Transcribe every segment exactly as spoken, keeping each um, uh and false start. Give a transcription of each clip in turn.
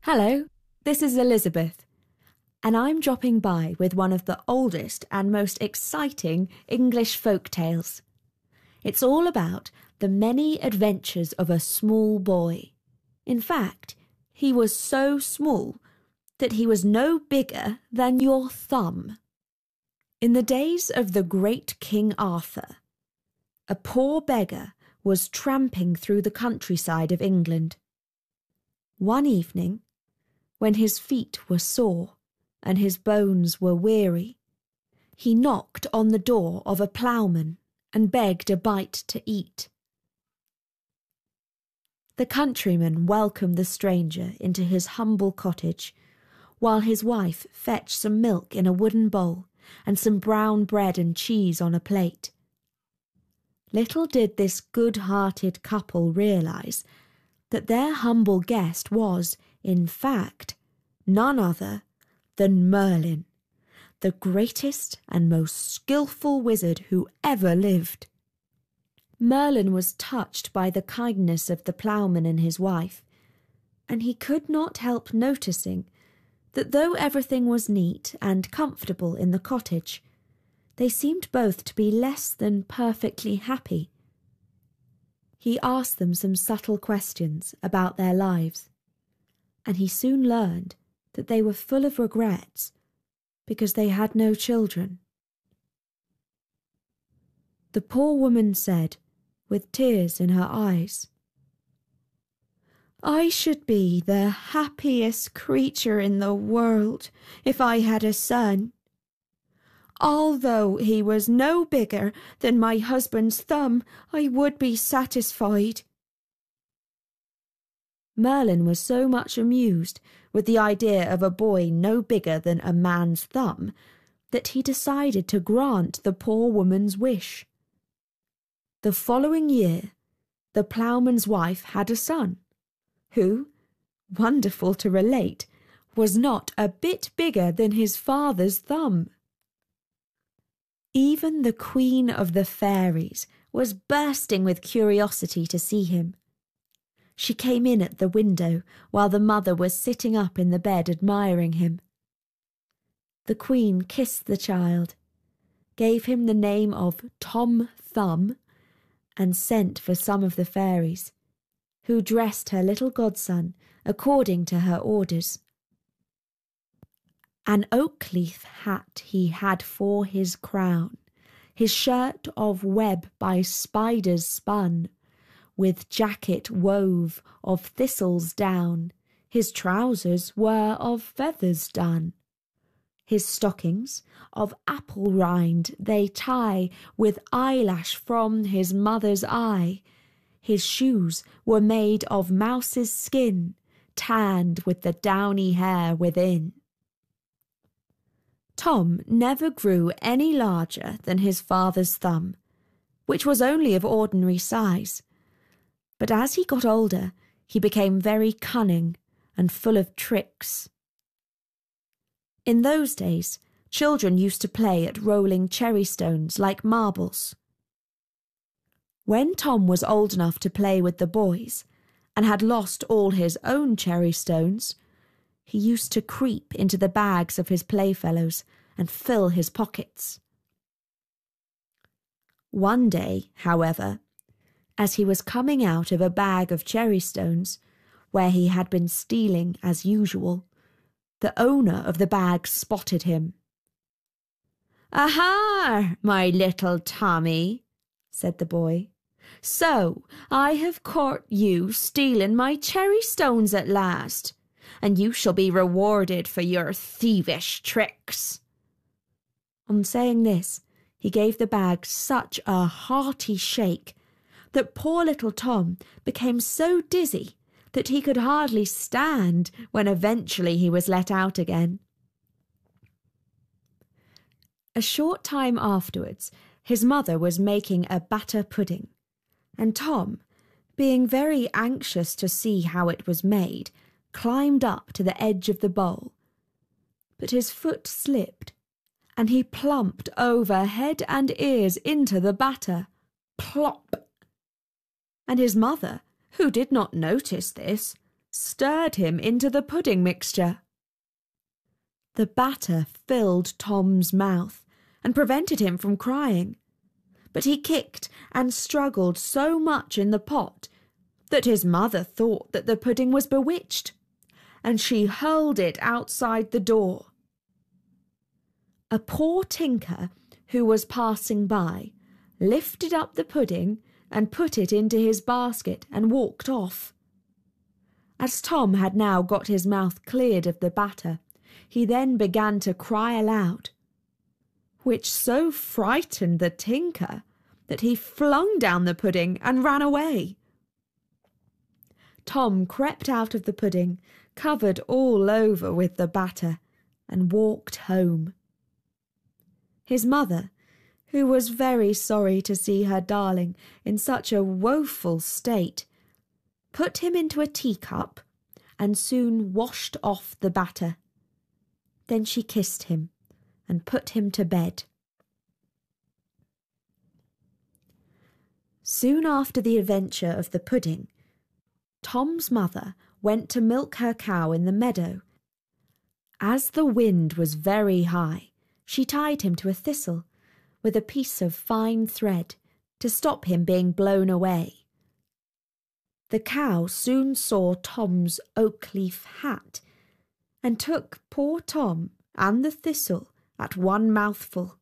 Hello, this is Elizabeth, and I'm dropping by with one of the oldest and most exciting English folk tales. It's all about the many adventures of a small boy. In fact, he was so small that he was no bigger than your thumb. In the days of the great King Arthur, a poor beggar was tramping through the countryside of England. One evening, when his feet were sore and his bones were weary, he knocked on the door of a ploughman and begged a bite to eat. The countryman welcomed the stranger into his humble cottage, while his wife fetched some milk in a wooden bowl and some brown bread and cheese on a plate. Little did this good-hearted couple realise that their humble guest was, in fact, none other than Merlin, the greatest and most skilful wizard who ever lived. Merlin was touched by the kindness of the ploughman and his wife, and he could not help noticing that though everything was neat and comfortable in the cottage, they seemed both to be less than perfectly happy. He asked them some subtle questions about their lives, and he soon learned that they were full of regrets because they had no children. The poor woman said, with tears in her eyes, "I should be the happiest creature in the world if I had a son. Although he was no bigger than my husband's thumb, I would be satisfied." Merlin was so much amused with the idea of a boy no bigger than a man's thumb that he decided to grant the poor woman's wish. The following year, the ploughman's wife had a son, who, wonderful to relate, was not a bit bigger than his father's thumb. Even the Queen of the Fairies was bursting with curiosity to see him. She came in at the window while the mother was sitting up in the bed admiring him. The Queen kissed the child, gave him the name of Tom Thumb, and sent for some of the fairies, who dressed her little godson according to her orders. An oak leaf hat he had for his crown, his shirt of web by spiders spun, with jacket wove of thistles down, his trousers were of feathers done. His stockings of apple rind they tie with eyelash from his mother's eye. His shoes were made of mouse's skin, tanned with the downy hair within. Tom never grew any larger than his father's thumb, which was only of ordinary size. But as he got older, he became very cunning and full of tricks. In those days, children used to play at rolling cherry stones like marbles. When Tom was old enough to play with the boys, and had lost all his own cherry stones, he used to creep into the bags of his playfellows and fill his pockets. One day, however, as he was coming out of a bag of cherry stones, where he had been stealing as usual, the owner of the bag spotted him. "Aha, my little Tommy," said the boy. "So I have caught you stealing my cherry stones at last, and you shall be rewarded for your thievish tricks." On saying this, he gave the bag such a hearty shake that poor little Tom became so dizzy that he could hardly stand when eventually he was let out again. A short time afterwards, his mother was making a batter pudding, and Tom, being very anxious to see how it was made, climbed up to the edge of the bowl. But his foot slipped, and he plumped over head and ears into the batter. Plop! And his mother, who did not notice this, stirred him into the pudding mixture. The batter filled Tom's mouth and prevented him from crying, but he kicked and struggled so much in the pot that his mother thought that the pudding was bewitched, and she hurled it outside the door. A poor tinker who was passing by lifted up the pudding and put it into his basket and walked off. As Tom had now got his mouth cleared of the batter, he then began to cry aloud, which so frightened the tinker that he flung down the pudding and ran away. Tom crept out of the pudding, covered all over with the batter, and walked home. His mother, who was very sorry to see her darling in such a woeful state, put him into a teacup and soon washed off the batter. Then she kissed him and put him to bed. Soon after the adventure of the pudding, Tom's mother went to milk her cow in the meadow. As the wind was very high, she tied him to a thistle with a piece of fine thread to stop him being blown away. The cow soon saw Tom's oak leaf hat and took poor Tom and the thistle at one mouthful.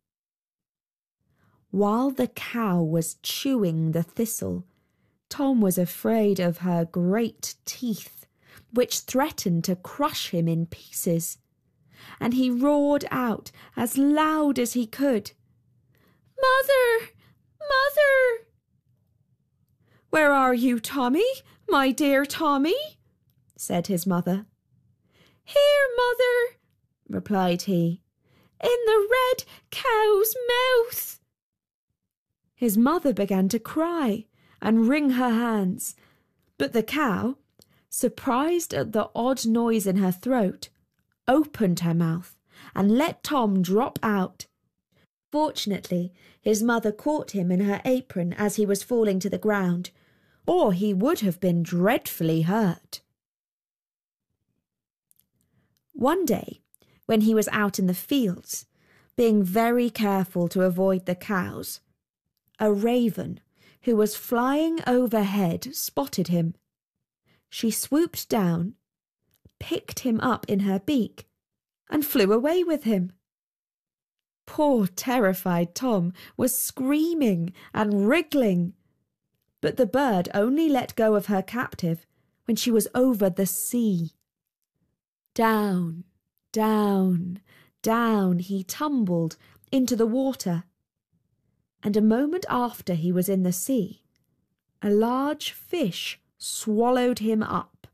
While the cow was chewing the thistle, Tom was afraid of her great teeth, which threatened to crush him in pieces, and he roared out as loud as he could, "Mother! Mother!" "Where are you, Tommy, my dear Tommy?" said his mother. "Here, mother," replied he, "in the red cow's mouth." His mother began to cry and wring her hands, but the cow, surprised at the odd noise in her throat, opened her mouth and let Tom drop out. Fortunately, his mother caught him in her apron as he was falling to the ground, or he would have been dreadfully hurt. One day, when he was out in the fields, being very careful to avoid the cows, a raven, who was flying overhead, spotted him. She swooped down, picked him up in her beak, and flew away with him. Poor terrified Tom was screaming and wriggling, but the bird only let go of her captive when she was over the sea. Down, down, down he tumbled into the water, and a moment after he was in the sea, a large fish swallowed him up.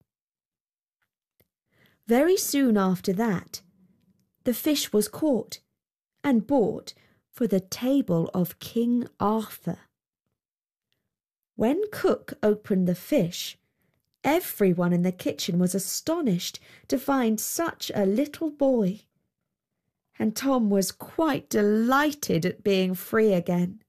Very soon after that, the fish was caught and brought for the table of King Arthur. When cook opened the fish, everyone in the kitchen was astonished to find such a little boy, and Tom was quite delighted at being free again.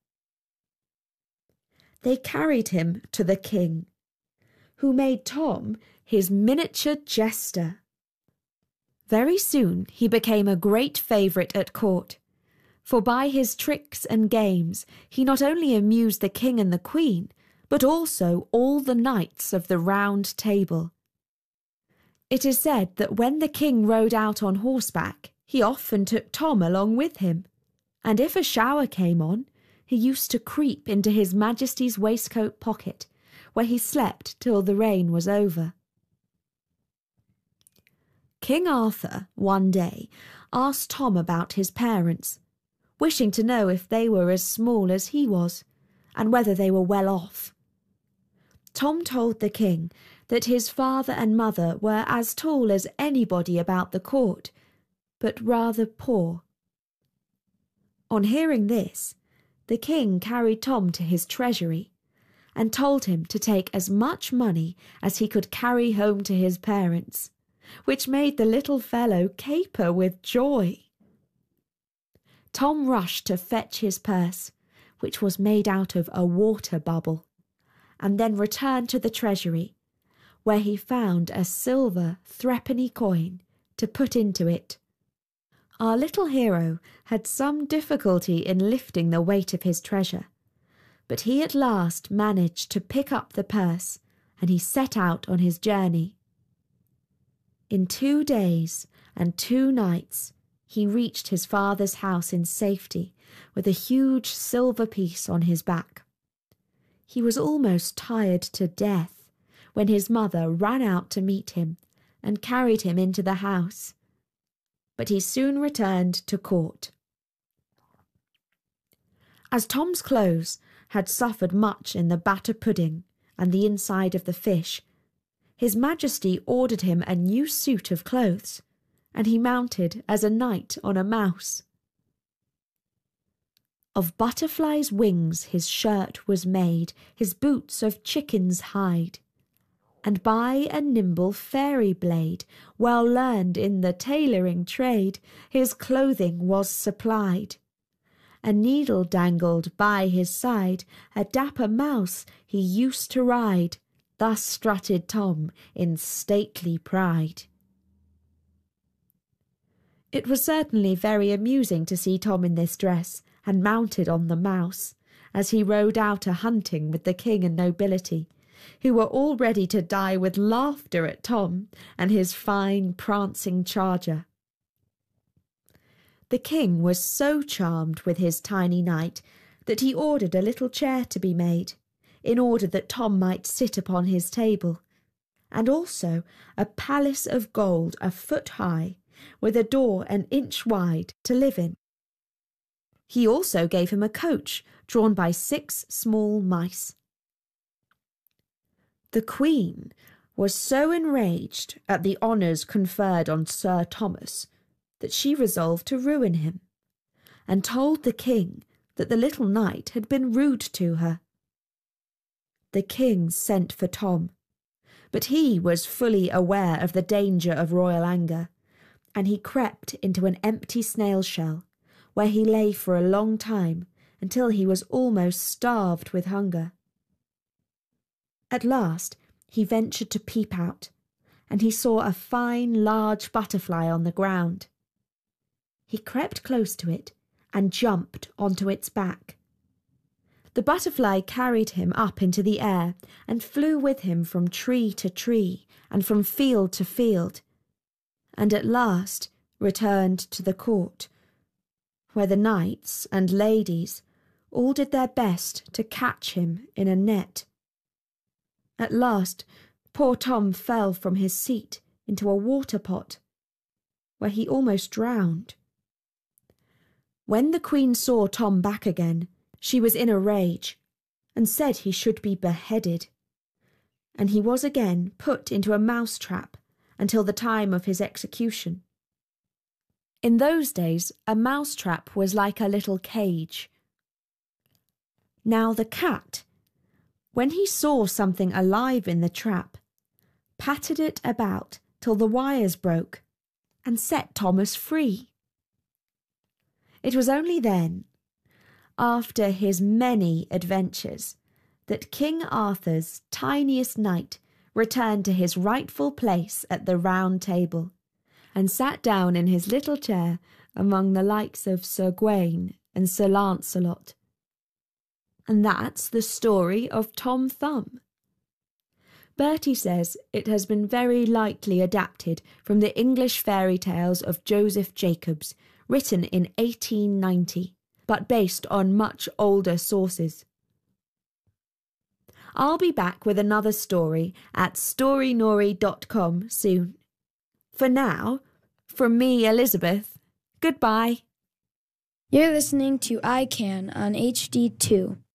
They carried him to the king, who made Tom his miniature jester. Very soon he became a great favourite at court, for by his tricks and games he not only amused the king and the queen, but also all the knights of the Round Table. It is said that when the king rode out on horseback, he often took Tom along with him, and if a shower came on, he used to creep into his Majesty's waistcoat pocket, where he slept till the rain was over. King Arthur, one day, asked Tom about his parents, wishing to know if they were as small as he was, and whether they were well off. Tom told the king that his father and mother were as tall as anybody about the court, but rather poor. On hearing this, the king carried Tom to his treasury, and told him to take as much money as he could carry home to his parents, which made the little fellow caper with joy. Tom rushed to fetch his purse, which was made out of a water bubble, and then returned to the treasury, where he found a silver threepenny coin to put into it. Our little hero had some difficulty in lifting the weight of his treasure, but he at last managed to pick up the purse, and he set out on his journey. In two days and two nights he reached his father's house in safety, with a huge silver piece on his back. He was almost tired to death when his mother ran out to meet him and carried him into the house. But he soon returned to court. As Tom's clothes had suffered much in the batter pudding and the inside of the fish, His Majesty ordered him a new suit of clothes, and he mounted as a knight on a mouse. Of butterflies' wings his shirt was made, his boots of chicken's hide, and by a nimble fairy blade, well learned in the tailoring trade, his clothing was supplied. A needle dangled by his side, a dapper mouse he used to ride. Thus strutted Tom in stately pride. It was certainly very amusing to see Tom in this dress, and mounted on the mouse, as he rode out a-hunting with the king and nobility, who were all ready to die with laughter at Tom and his fine prancing charger. The king was so charmed with his tiny knight that he ordered a little chair to be made, in order that Tom might sit upon his table, and also a palace of gold a foot high, with a door an inch wide, to live in. He also gave him a coach drawn by six small mice. The Queen was so enraged at the honours conferred on Sir Thomas that she resolved to ruin him, and told the king that the little knight had been rude to her. The king sent for Tom, but he was fully aware of the danger of royal anger, and he crept into an empty snail shell, where he lay for a long time until he was almost starved with hunger. At last he ventured to peep out, and he saw a fine large butterfly on the ground. He crept close to it and jumped onto its back. The butterfly carried him up into the air and flew with him from tree to tree and from field to field, and at last returned to the court, where the knights and ladies all did their best to catch him in a net. At last poor Tom fell from his seat into a water pot, where he almost drowned. When the Queen saw Tom back again, she was in a rage, and said he should be beheaded, and he was again put into a mouse-trap until the time of his execution. In those days a mouse-trap was like a little cage. Now the cat, when he saw something alive in the trap, patted it about till the wires broke, and set Thomas free. It was only then, after his many adventures, that King Arthur's tiniest knight returned to his rightful place at the round table, and sat down in his little chair among the likes of Sir Gawain and Sir Lancelot. And that's the story of Tom Thumb. Bertie says it has been very likely adapted from the English fairy tales of Joseph Jacobs, written in eighteen ninety, but based on much older sources. I'll be back with another story at story nori dot com soon. For now, from me, Elizabeth, goodbye. You're listening to I Can on H D two.